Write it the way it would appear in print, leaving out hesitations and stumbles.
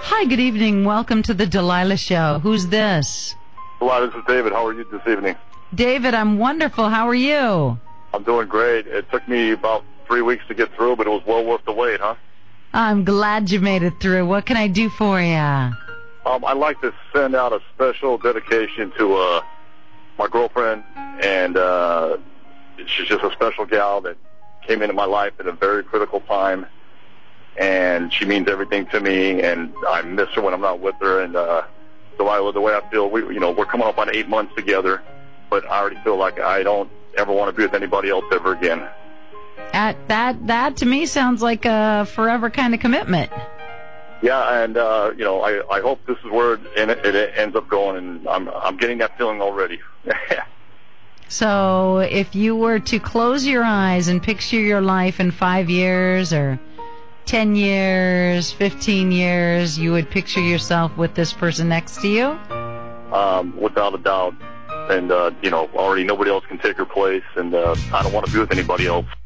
Hi, good evening. Welcome to the Delilah Show. Who's this? Hello, this is David. How are you this evening? David, I'm wonderful. How are you? I'm doing great. It took me about 3 weeks to get through, but it was well worth the wait, huh? I'm glad you made it through. What can I do for you? I'd like to send out a special dedication to my girlfriend, and she's just a special gal that came into my life at a very critical time, and she means everything to me, and I miss her when I'm not with her. And Delilah, the way I feel, we're coming up on 8 months together, but I already feel like I don't ever want to be with anybody else ever again. That to me sounds like a forever kind of commitment. Yeah, and I hope this is where it ends up going, and I'm getting that feeling already. So, if you were to close your eyes and picture your life in 5 years or 10 years, 15 years, you would picture yourself with this person next to you? Without a doubt. And, already nobody else can take her place, and I don't want to be with anybody else.